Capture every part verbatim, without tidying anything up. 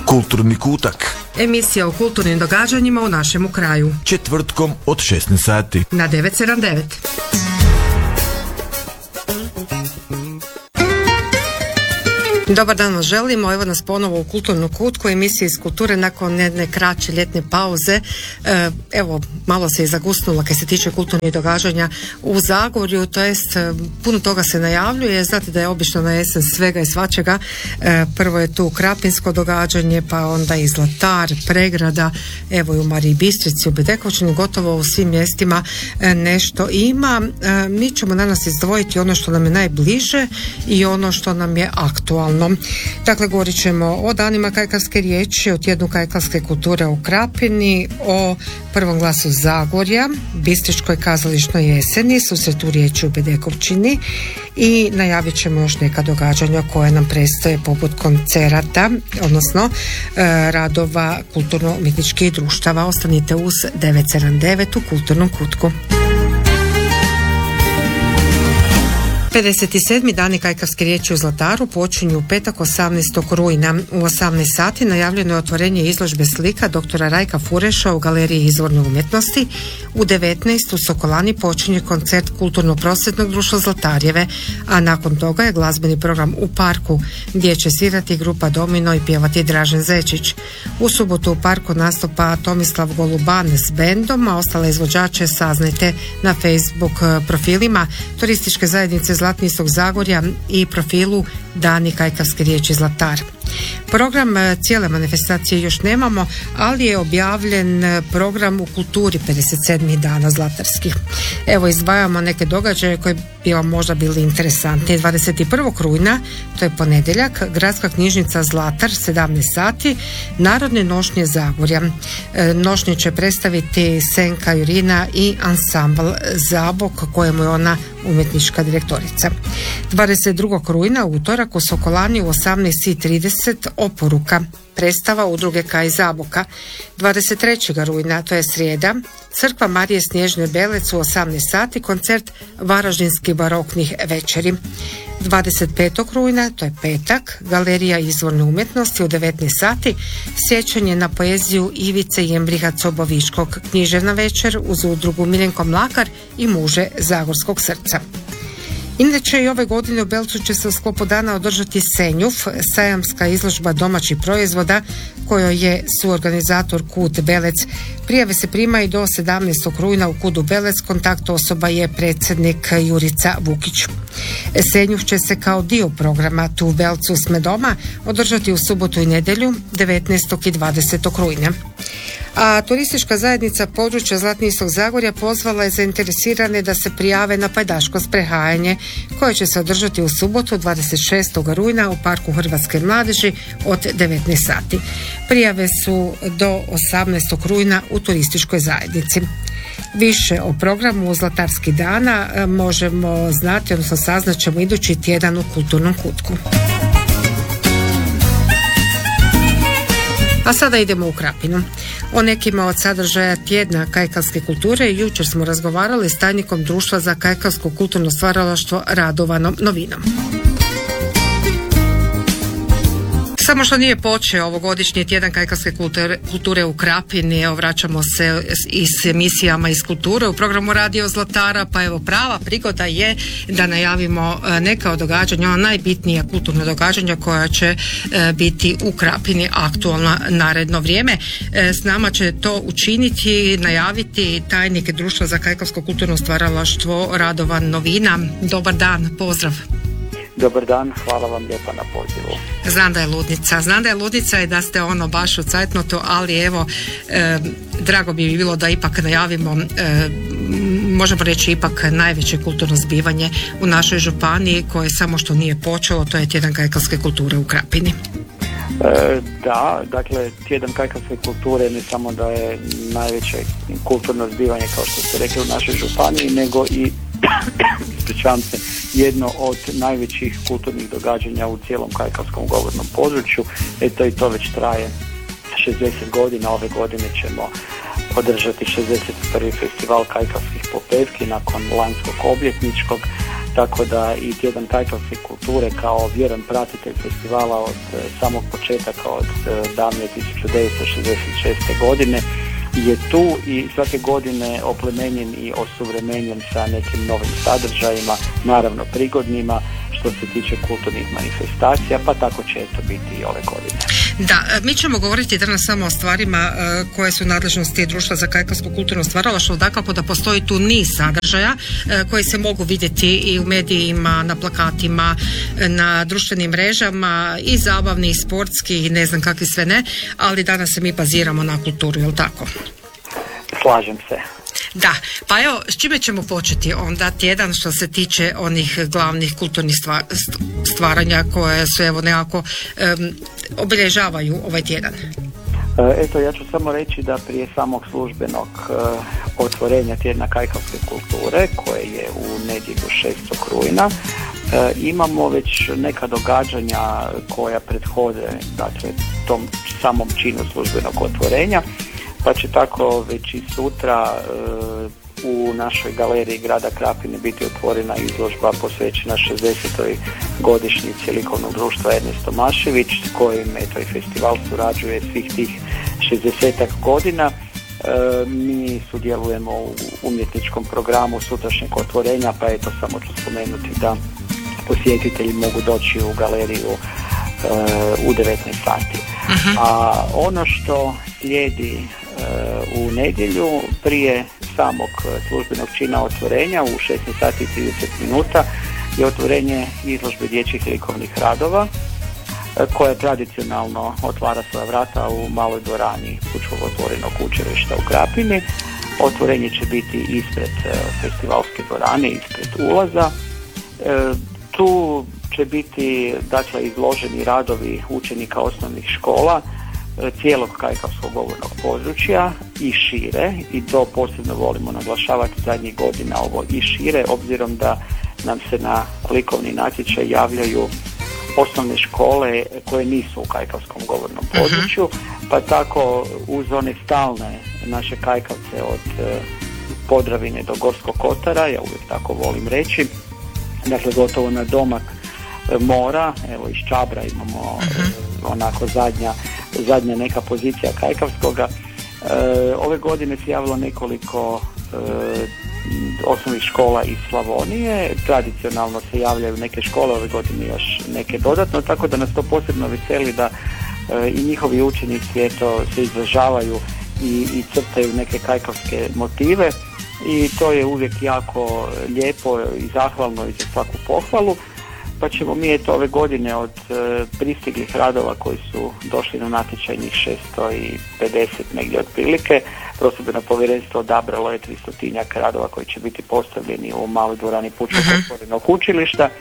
Kulturni kutak. Emisija o kulturnim događanjima u našemu kraju. Četvrtkom od šesnaest sati. Na devet sedam devet. Dobar dan vam želimo, evo nas ponovo u Kulturnom kutku, emisiji iz kulture nakon jedne kraće ljetne pauze. Evo, malo se i zagusnulo kad se tiče kulturnih događanja u Zagorju, to jest puno toga se najavljuje, znate da je obično na jesen svega i svačega. Prvo je tu Krapinsko događanje, pa onda i Zlatar, Pregrada, evo i u Mariji Bistrici, u Bedekovčini, gotovo u svim mjestima nešto ima. Mi ćemo danas izdvojiti ono što nam je najbliže i ono što nam je aktualno. Dakle, govorit ćemo o danima kajkavske riječi, o tjednu kajkavske kulture u Krapini, o prvom glasu Zagorja, Bistričkoj kazališnoj jeseni, susretu riječi u Bedekovčini i najavit ćemo još neka događanja koje nam predstoje poput koncerata, odnosno e, radova kulturno-umjetničkih društava. Ostanite uz devet sedam devet u Kulturnom kutku. pedeset sedmi dani kajkavske riječi u Zlataru počinju u petak osamnaestog rujna. U osamnaest sati najavljeno je otvorenje izložbe slika doktora Rajka Fureša u Galeriji izvorne umjetnosti. U devetnaest u Sokolani počinje koncert Kulturno-prosvjetnog društva Zlatarjeve, a nakon toga je glazbeni program u parku gdje će svirati grupa Domino i pjevati Dražen Zečić. U subotu u parku nastupa Tomislav Goluban s bendom, a ostale izvođače saznajte na Facebook profilima Turističke zajednice Zlatni istok Zagorja i profilu Dani kajkavske riječi Zlatar. Program cijele manifestacije još nemamo, ali je objavljen program u kulturi pedeset sedam dana zlatarskih. Evo, izdvajamo neke događaje koje bi vam možda bili interesantni. dvadeset prvog rujna, to je ponedjeljak, Gradska knjižnica Zlatar, sedamnaest sati, Narodne nošnje Zagorja. Nošnje će predstaviti Senka Jurina i ansambl Zabok, kojemu je ona umjetnička direktorica. dvadeset drugog rujna, utorak, u Sokolani u osamnaest i trideset oporuka, predstava udruge Kaj Zaboka. dvadeset trećeg rujna, to je srijeda, Crkva Marije Snježne Belec u osamnaest sati, koncert Varaždinski baroknih večeri. dvadeset petog rujna, to je petak, Galerija izvorne umjetnosti u devetnaest sati, sjećanje na poeziju Ivice Jembriha Coboviškog, književna večer uz udrugu Miljenko Mlakar i muže Zagorskog srca. Inače, i ove godine u Belcu će se u sklopu dana održati Senjuf, sajamska izložba domaćih proizvoda kojoj je suorganizator Kut Belec. Prijave se primaju do sedamnaestog rujna u Kudu Belec, kontakt osoba je predsjednik Jurica Vukić. Senjuf će se kao dio programa tu u Belcu Smedoma održati u subotu i nedjelju devetnaestog i dvadesetog rujna. A turistička zajednica područja Zlatni istok Zagorja pozvala je zainteresirane da se prijave na pajdaško sprehajanje koje će se održati u subotu dvadeset šestog rujna u Parku Hrvatske mladeži od devetnaest sati. Prijave su do osamnaestog rujna u turističkoj zajednici. Više o programu Zlatarskih dana možemo znati, odnosno saznaćemo idući tjedan u Kulturnom kutku. A sada idemo u Krapinu. O nekima od sadržaja tjedna kajkavske kulture jučer smo razgovarali s tajnikom Društva za kajkavsko kulturno stvaralaštvo Radovanom Novinom. Samo što nije počeo ovogodišnji tjedan kajkavske kulture, kulture u Krapini, evo vraćamo se i s emisijama iz kulture u programu Radio Zlatara, pa evo prava prigoda je da najavimo neka od događanja, ona najbitnija kulturna događanja koja će biti u Krapini aktualna naredno vrijeme. S nama će to učiniti, najaviti tajnik Društva za kajkavsko kulturno stvaralaštvo Radovan Novina. Dobar dan, pozdrav. Dobar dan, hvala vam lijepa na pozivu. Znam da je ludnica, znam da je ludnica i da ste ono baš u cajtnotu, ali evo, e, drago bi bilo da ipak najavimo, e, možemo reći ipak najveće kulturno zbivanje u našoj županiji koje samo što nije počelo, to je tjedan kajkavske kulture u Krapini. E, da, dakle, tjedan kajkavske kulture ne samo da je najveće kulturno zbivanje, kao što ste rekli, u našoj županiji, nego i ispričavam se, jedno od najvećih kulturnih događanja u cijelom kajkavskom govornom području. Eto, i to već traje šezdeset godina. Ove godine ćemo održati šezdeset prvi festival kajkavskih popevki nakon lanjskog obljetničkog. tako da i tjedan kajkavske kulture kao vjeran pratitelj festivala od samog početaka, od davne tisuću devetsto šezdeset šeste godine je tu i svake godine oplemenjen i osuvremenjen sa nekim novim sadržajima, naravno prigodnima što se tiče kulturnih manifestacija, pa tako će to biti i ove godine. Da, mi ćemo govoriti danas samo o stvarima uh, koje su nadležnosti Društva za kajkavsko kulturno stvaralaštvo, dakako da postoji tu niz sadržaja uh, koji se mogu vidjeti i u medijima, na plakatima, na društvenim mrežama, i zabavni, i sportski, i ne znam kakvi sve ne, ali danas se mi baziramo na kulturu, jel tako? Slažem se. Da, pa evo, s čime ćemo početi onda tjedan što se tiče onih glavnih kulturnih stvaranja koje su evo nekako um, obilježavaju ovaj tjedan? Eto, ja ću samo reći da prije samog službenog uh, otvorenja tjedna kajkavske kulture, koje je u nedjelju šestog rujna, uh, imamo već neka događanja koja prethode, dakle, tom samom činu službenog otvorenja, pa će tako već i sutra uh, u našoj galeriji grada Krapine biti otvorena izložba posvećena šezdesetoj godišnjici likovnog društva Ernest Tomašević, s kojim eto i festival surađuje svih tih šezdesetak godina. E, mi sudjelujemo u umjetničkom programu sutrašnjeg otvorenja, pa eto samo ću spomenuti da posjetitelji mogu doći u galeriju e, u devetnaest sati. Uh-huh. A ono što slijedi e, u nedjelju prije samog službenog čina otvorenja u šesnaest sati i trideset minuta je otvorenje izložbe dječjih likovnih radova koja tradicionalno otvara svoja vrata u maloj dvorani Pučkog otvorenog učilišta u Krapini. Otvorenje će biti ispred festivalske dvorane, ispred ulaza. Tu će biti dakle izloženi radovi učenika osnovnih škola cijelog kajkavskog govornog područja i šire, i to posebno volimo naglašavati zadnjih godina, ovo i šire, obzirom da nam se na likovni natječaj javljaju osnovne škole koje nisu u kajkavskom govornom području, uh-huh. pa tako uz one stalne naše kajkavce od e, Podravine do Gorskog kotara, ja uvijek tako volim reći, dakle gotovo na domak e, mora, evo iz Čabra imamo uh-huh. e, onako zadnja, zadnja neka pozicija kajkavskoga. E, ove godine se javilo nekoliko e, osnovnih škola iz Slavonije, tradicionalno se javljaju neke škole, ove godine još neke dodatno, tako da nas to posebno veseli da e, i njihovi učenici eto, se izražavaju i, i crtaju neke kajkavske motive, i to je uvijek jako lijepo i zahvalno i za svaku pohvalu. Pa ćemo mi eto ove godine od e, pristiglih radova koji su došli na natječaj, njih šesto pedeset negdje otprilike, prosudbeno povjerenstvo odabralo je tristotinjak radova koji će biti postavljeni u maloj dvorani Pučkog otvorenog učilišta,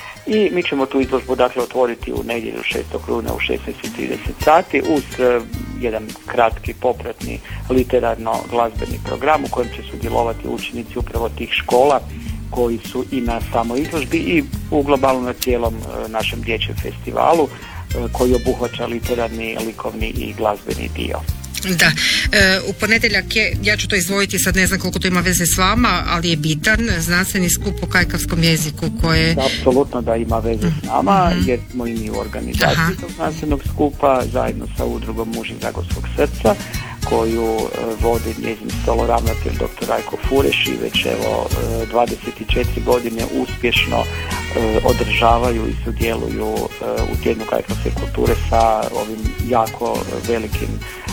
i mi ćemo tu izložbu dakle otvoriti u nedjelju šestog rujna u šesnaest i trideset sati uz e, jedan kratki popratni literarno glazbeni program u kojem će sudjelovati učenici upravo tih škola koji su i na samoj izložbi i u globalno na cijelom e, našem dječjem festivalu e, koji obuhvaća literarni, likovni i glazbeni dio. Da, e, u ponedjeljak je, ja ću to izdvojiti, sad ne znam koliko to ima veze s vama, ali je bitan znanstveni skup o kajkavskom jeziku koje... Apsolutno da ima veze s nama, mm-hmm. jer smo i mi u organizaciji tog znanstvenog skupa zajedno sa udrugom Muži Zagorskog srca, koju e, vodi njezin stoloravnatelj doktor Rajko Fureš, i već evo e, dvadeset četiri godine uspješno e, održavaju i sudjeluju e, u tjednu kajkavske kulture sa ovim jako velikim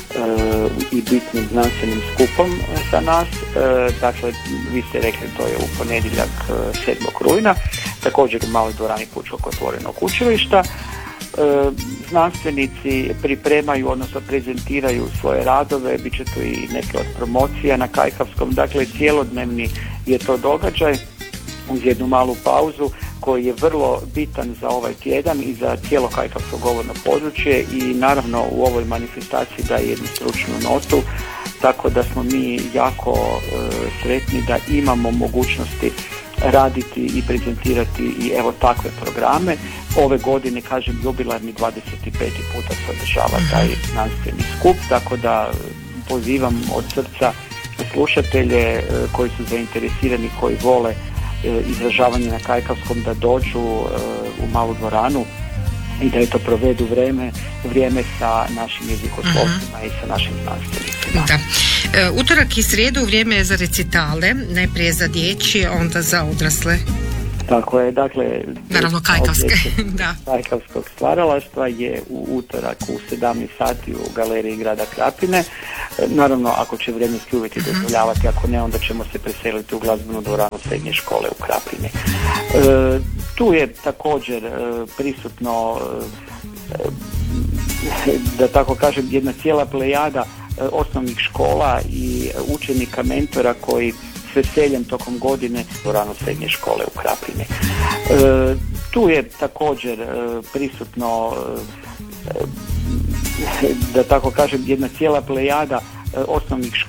e, i bitnim znanstvenim skupom za nas. E, dakle, vi ste rekli, to je u ponedjeljak e, sedmog rujna, također u maloj dvorani Pučkog otvorenog učilišta. E, znanstvenici pripremaju, odnosno prezentiraju svoje radove, bit će tu i neke od promocija na kajkavskom, dakle cijelodnevni je to događaj uz jednu malu pauzu koji je vrlo bitan za ovaj tjedan i za cijelo kajkavsko govorno područje, i naravno u ovoj manifestaciji daje jednu stručnu notu, tako da smo mi jako e, sretni da imamo mogućnosti raditi i prezentirati i evo takve programe. Ove godine, kažem, jubilarni dvadeset peti puta se održava taj znanstveni skup, tako da pozivam od srca slušatelje koji su zainteresirani, koji vole e, izražavanje na kajkavskom da dođu e, u malu dvoranu i da eto provedu vrijeme, vrijeme sa našim jezikoslovcima i sa našim znanstvenicima. Da. E, utorak i srijedu vrijeme je za recitale, najprije za dječje, onda za odrasle. Tako je, dakle, naravno kajkavske. Da. Kajkavskog stvaralaštva je u utorak u sedamnaest sati u galeriji grada Krapine. E, naravno, ako će vremenski uvjeti dozvoljavati, ako ne, onda ćemo se preseliti u glazbenu dvoranu srednje škole u Krapini. E, tu je također e, prisutno e, da tako kažem jedna cijela plejada e, osnovnih škola i učenika mentora koji s veseljem tokom godine dvoranu srednje škole u Krapini. E, tu je također e, prisutno e, da tako kažem jedna cijela plejada e, osnovnih škola